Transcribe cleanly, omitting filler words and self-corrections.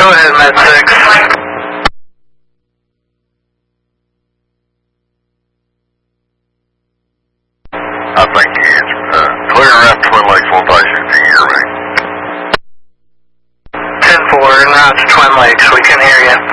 Go ahead, Med 6. I think you answered. Clear after Twin Lakes, multi-shoot, can you hear me? 10-4, now it's Twin Lakes, we can hear you.